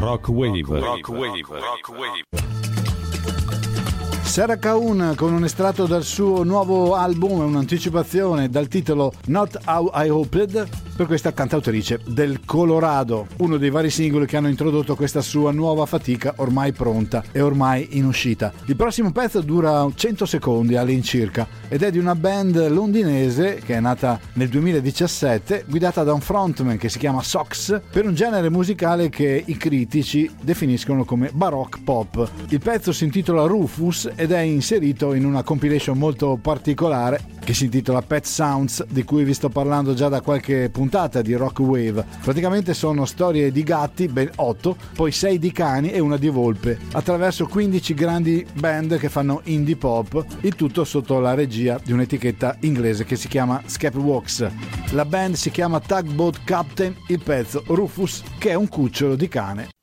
Rock Wave. Sarah Kaun con un estratto dal suo nuovo album, un'anticipazione dal titolo Not How I Hoped, per questa cantautrice del Colorado, uno dei vari singoli che hanno introdotto questa sua nuova fatica ormai pronta e ormai in uscita. Il prossimo pezzo dura 100 secondi all'incirca ed è di una band londinese che è nata nel 2017, guidata da un frontman che si chiama Sox, per un genere musicale che i critici definiscono come baroque pop. Il pezzo si intitola Rufus ed è inserito in una compilation molto particolare che si intitola Pet Sounds, di cui vi sto parlando già da qualche puntata di Rock Wave. Praticamente sono storie di gatti, ben 8, poi 6 di cani e una di volpe, attraverso 15 grandi band che fanno indie pop, il tutto sotto la regia di un'etichetta inglese che si chiama Scapworks. La band si chiama Tugboat Captain, il pezzo Rufus, che è un cucciolo di cane.